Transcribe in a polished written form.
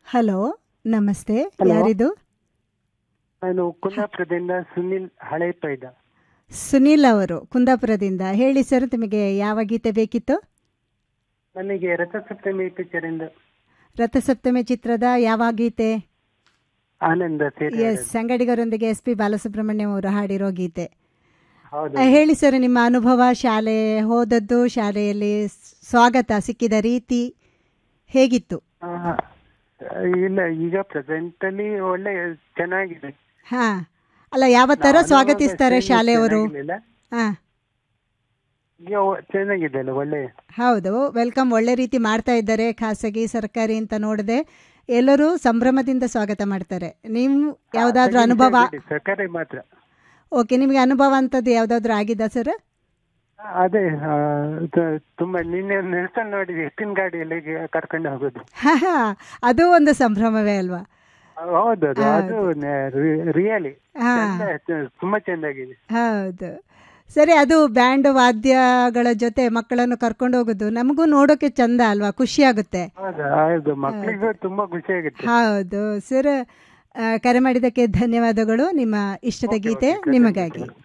Hello, ನಮಸ್ತೆ. Hello, ಯಾರಿದು? ನಾನು ಕುಂದಾಪುರದಿಂದ ಸುನಿಲ್ ಹಳೇಪೈದ. ಸುನೀಲ್ ಅವರು ಕುಂದಾಪುರದಿಂದ. ಹೇಳಿ ಸರ್, ನಿಮಗೆ ಯಾವ ಗೀತೆ ಬೇಕಿತ್ತು? ನನಗೆ ರಥಸಪ್ತಮಿ ಪಿಕ್ಚರ್ ಇಂದ ರಥಸಪ್ತಮಿ ಚಿತ್ರದ ಯಾವ ಗೀತೆ? ಆನಂದ ಸೇರಿ ಎಸ್, ಸಂಗಡಿಗರೊಂದಿಗೆ SP ಬಾಲಸುಬ್ರಹ್ಮಣ್ಯಂ ಅವರು ಹಾಡಿರೋ ಗೀತೆ. ಹೌದು. ಹೇಳಿ ಸರ್, ನಿಮ್ಮ ಅನುಭವ, ಶಾಲೆ ಹೋದದ್ದು, ಶಾಲೆಯಲ್ಲಿ ಸ್ವಾಗತ ಸಿಕ್ಕಿದ ರೀತಿ ಹೇಗಿತ್ತು? ಆ, ಇಲ್ಲ, ಈಗ ಪ್ರೆಸೆಂಟ್ ಅಲ್ಲಿ ಒಳ್ಳೆ ಚೆನ್ನಾಗಿದೆ. ಹಾ, ಅಲ್ಲ, ಯಾವ ಥರ ಸ್ವಾಗತಿಸ್ತಾರೆ ಶಾಲೆಯವರು? ಚೆನ್ನಾಗಿರ್ಲಿಲ್ಲ. ಹಾ, ಈಗ ಚೆನ್ನಾಗಿದೆ ಅಲ್ಲ, ಒಳ್ಳೆ. ಹೌದು, ವೆಲ್ಕಮ್ ಒಳ್ಳೆ ರೀತಿ ಮಾಡ್ತಾ ಇದ್ದಾರೆ. ಖಾಸಗಿ ಸರ್ಕಾರಿ ಅಂತ ನೋಡದೆ ಎಲ್ಲರೂ ಸಂಭ್ರಮದಿಂದ ಸ್ವಾಗತ ಮಾಡ್ತಾರೆ. ನೀವು ಯಾವುದಾದ್ರೂ ಅನುಭವ? ಸರ್ಕಾರಿ ಮಾತ್ರ. ಓಕೆ, ನಿಮಗೆ ಅನುಭವ ಅಂತದ್ದು ಯಾವುದಾದ್ರೂ ಆಗಿದಾ ಸರ್? ಅದೇ ತುಂಬಾ ನಿನ್ನೆ ನೆಲ್ಸನ್ ನೋಡಿ ಎತ್ತಿನ ಗಾಡಿಯಲ್ಲಿ ಕರ್ಕೊಂಡು ಹೋಗೋದು. ಅದು ಒಂದು ಸಂಭ್ರಮವೇ ಅಲ್ವಾ? ಹೌದು, ಅದು ರಿಯಲಿ ಹಾ, ತುಂಬಾ ಚೆಂದಾಗಿದೆ. ಹೌದು. ಸರಿ, ಅದು ಬ್ಯಾಂಡ್ ವಾದ್ಯಗಳ ಜೊತೆ ಮಕ್ಕಳನ್ನು ಕರ್ಕೊಂಡು ಹೋಗೋದು ನಮಗೂ ನೋಡೋಕೆ ಚಂದ ಅಲ್ವಾ? ಖುಷಿ ಆಗುತ್ತೆ. ಹೌದು, ಮಕ್ಕಳಿಗೂ ತುಂಬಾ ಖುಷಿ ಆಗುತ್ತೆ. ಹೌದು ಸರ್, ಕರೆ ಮಾಡಿದ್ದಕ್ಕೆ ಧನ್ಯವಾದಗಳು. ನಿಮ್ಮ ಇಷ್ಟದ ಗೀತೆ ನಿಮಗಾಗಿ.